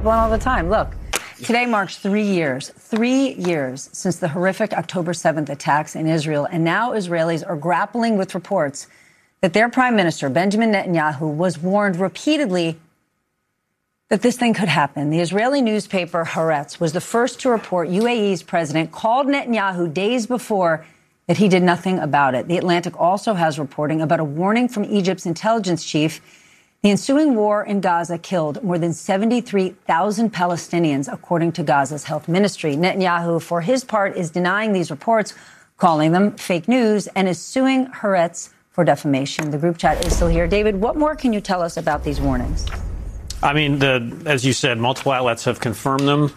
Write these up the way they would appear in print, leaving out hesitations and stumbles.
on all the time. Look, today marks 3 years since the horrific October 7th attacks in Israel. And now Israelis are grappling with reports that their prime minister, Benjamin Netanyahu, was warned repeatedly that this thing could happen. The Israeli newspaper Haaretz was the first to report UAE's president called Netanyahu days before that he did nothing about it. The Atlantic also has reporting about a warning from Egypt's intelligence chief. The ensuing war in Gaza killed more than 73,000 Palestinians, according to Gaza's health ministry. Netanyahu, for his part, is denying these reports, calling them fake news, and is suing Haaretz for defamation. The group chat is still here. David, what more can you tell us about these warnings? I mean, as you said, multiple outlets have confirmed them.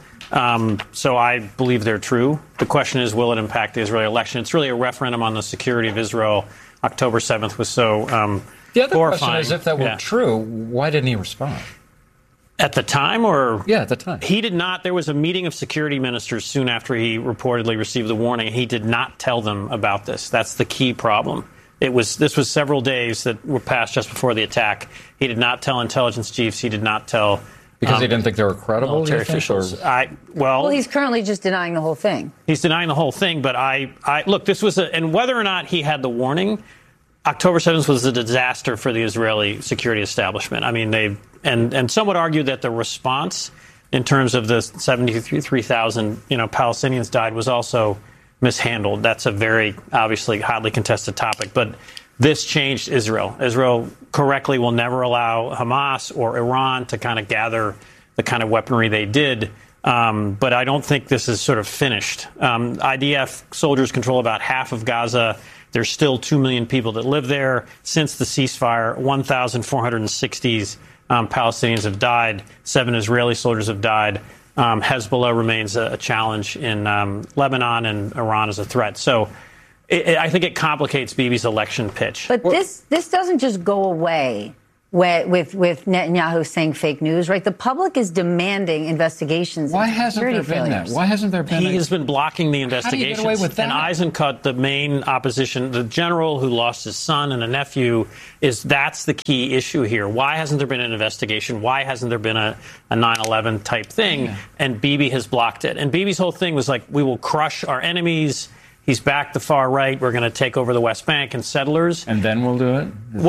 So I believe they're true. The question is, will it impact the Israeli election? It's really a referendum on the security of Israel. October 7th was so the other horrifying. Question is, if that were true, why didn't he respond? At the time, or? Yeah, at the time. He did not. There was a meeting of security ministers soon after he reportedly received the warning. He did not tell them about this. That's the key problem. This was several days that were passed just before the attack. He did not tell intelligence chiefs. He did not tell because he didn't think they were credible. Military officials. Well, he's currently just denying the whole thing. He's denying the whole thing. But look. This was and whether or not he had the warning, October 7th was a disaster for the Israeli security establishment. I mean, and some would argue that the response, in terms of the 73,000 Palestinians died, was also mishandled. That's a very obviously hotly contested topic, but this changed Israel. Israel correctly will never allow Hamas or Iran to kind of gather the kind of weaponry they did. But I don't think this is sort of finished. IDF soldiers control about half of Gaza. There's still 2 million people that live there. Since the ceasefire, 1,460 Palestinians have died. 7 Israeli soldiers have died. Hezbollah remains a challenge in Lebanon, and Iran is a threat. So I think it complicates Bibi's election pitch. But this doesn't just go away with Netanyahu saying fake news, right? The public is demanding investigations. Why hasn't there been that? Why hasn't there been? He has been blocking the investigations. How do you get away with that? And Eisenkot, the main opposition, the general who lost his son and a nephew, that's the key issue here. Why hasn't there been an investigation? Why hasn't there been a 9/11 type thing? Yeah. And Bibi has blocked it. And Bibi's whole thing was like, we will crush our enemies. He's backed the far right. We're going to take over the West Bank and settlers. And then we'll do it?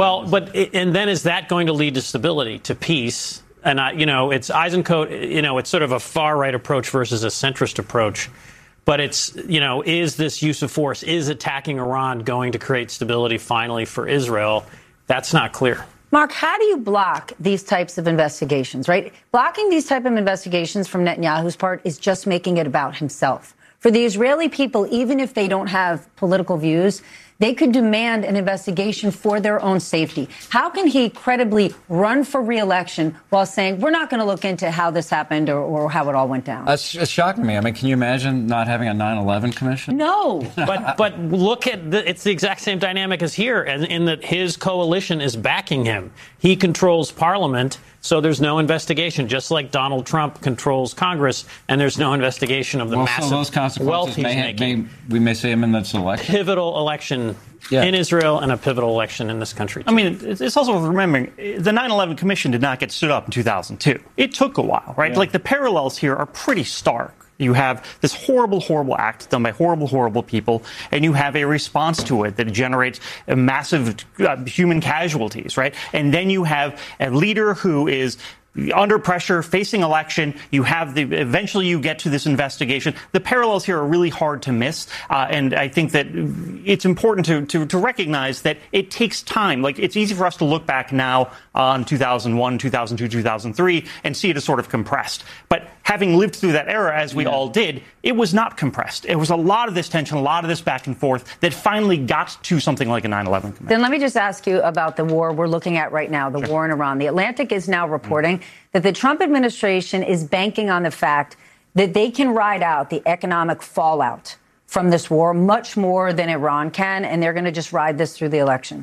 And then is that going to lead to stability, to peace? And, it's Eisenkot, it's sort of a far right approach versus a centrist approach. But it's, is this use of force, is attacking Iran going to create stability finally for Israel? That's not clear. Mark, how do you block these types of investigations, right? Blocking these type of investigations from Netanyahu's part is just making it about himself. For the Israeli people, even if they don't have political views, they could demand an investigation for their own safety. How can he credibly run for re-election while saying, we're not going to look into how this happened or how it all went down? That's shocking me. I mean, can you imagine not having a 9/11 commission? No. But look at it's the exact same dynamic as here, in that his coalition is backing him. He controls parliament, so there's no investigation, just like Donald Trump controls Congress, and there's no investigation of the massive wealth he's making. We may see him in this election. Pivotal election in Israel and a pivotal election in this country, too. I mean, it's also worth remembering, the 9/11 Commission did not get stood up in 2002. It took a while, right? Yeah. Like, the parallels here are pretty stark. You have this horrible, horrible act done by horrible, horrible people, and you have a response to it that generates massive human casualties, right? And then you have a leader who is under pressure, facing election. You have eventually you get to this investigation. The parallels here are really hard to miss. And I think that it's important to recognize that it takes time. Like, it's easy for us to look back now on 2001, 2002, 2003 and see it as sort of compressed. But having lived through that era, as we all did, it was not compressed. It was a lot of this tension, a lot of this back and forth that finally got to something like a 9/11 commission. Then let me just ask you about the war we're looking at right now, the war in Iran. The Atlantic is now reporting that the Trump administration is banking on the fact that they can ride out the economic fallout from this war much more than Iran can, and they're going to just ride this through the election.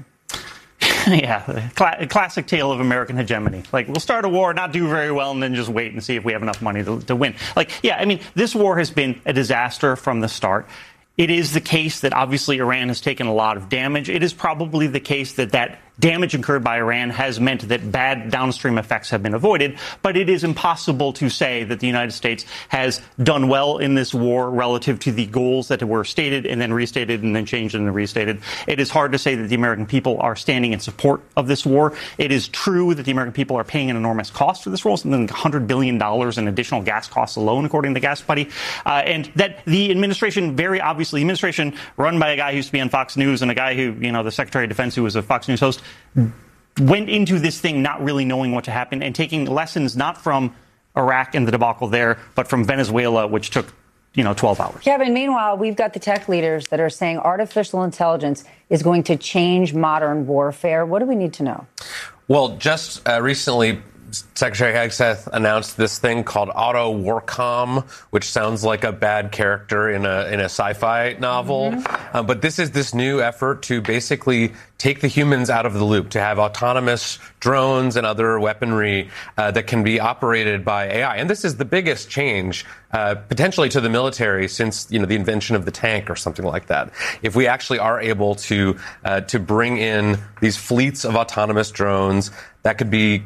Yeah, classic tale of American hegemony. Like, we'll start a war, not do very well, and then just wait and see if we have enough money to win. Like, yeah, I mean, this war has been a disaster from the start. It is the case that obviously Iran has taken a lot of damage. It is probably the case that damage incurred by Iran has meant that bad downstream effects have been avoided, but it is impossible to say that the United States has done well in this war relative to the goals that were stated and then restated and then changed and then restated. It is hard to say that the American people are standing in support of this war. It is true that the American people are paying an enormous cost for this war, something like $100 billion in additional gas costs alone, according to Gas Buddy, and that the administration, very obviously, the administration run by a guy who used to be on Fox News and a guy who, the Secretary of Defense who was a Fox News host, went into this thing not really knowing what to happen and taking lessons not from Iraq and the debacle there, but from Venezuela, which took 12 hours. Kevin, meanwhile, we've got the tech leaders that are saying artificial intelligence is going to change modern warfare. What do we need to know? Well, just recently, Secretary Hegseth announced this thing called Auto Warcom, which sounds like a bad character in a sci-fi novel. Mm-hmm. But this is this new effort to basically take the humans out of the loop, to have autonomous drones and other weaponry that can be operated by AI. And this is the biggest change potentially to the military since the invention of the tank or something like that. If we actually are able to bring in these fleets of autonomous drones, that could be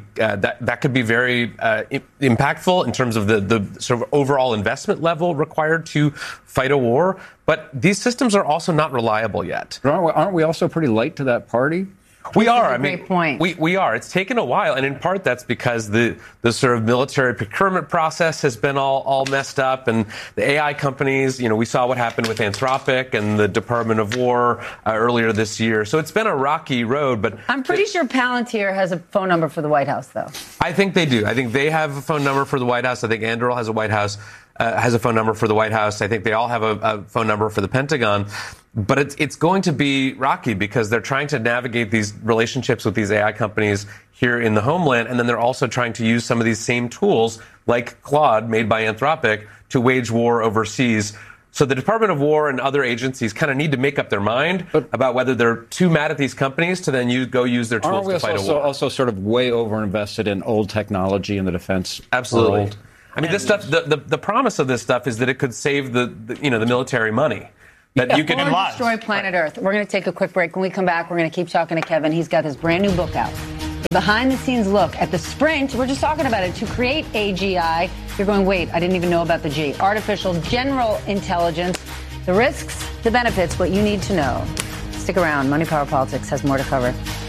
very impactful in terms of the sort of overall investment level required to fight a war. But these systems are also not reliable yet. Aren't we also pretty late to that party? We are. Great point. We are. It's taken a while, and in part that's because the sort of military procurement process has been all messed up, and the AI companies. We saw what happened with Anthropic and the Department of War earlier this year. So it's been a rocky road. But I'm pretty sure Palantir has a phone number for the White House, though. I think they do. I think they have a phone number for the White House. I think Anduril has a phone number for the White House. I think they all have a phone number for the Pentagon. But it's going to be rocky because they're trying to navigate these relationships with these AI companies here in the homeland, and then they're also trying to use some of these same tools, like Claude, made by Anthropic, to wage war overseas. So the Department of War and other agencies kind of need to make up their mind about whether they're too mad at these companies to then go use their tools to fight a war. Also sort of way over-invested in old technology in the defense Absolutely. world? I mean, this stuff. The promise of this stuff is that it could save the military money. That you can destroy planet Earth. We're going to take a quick break. When we come back, we're going to keep talking to Kevin. He's got his brand new book out. Behind-the-scenes look at the sprint. We're just talking about it to create AGI. You're going, wait, I didn't even know about the G. Artificial General Intelligence. The risks, the benefits, what you need to know. Stick around. Money, Power, Politics has more to cover.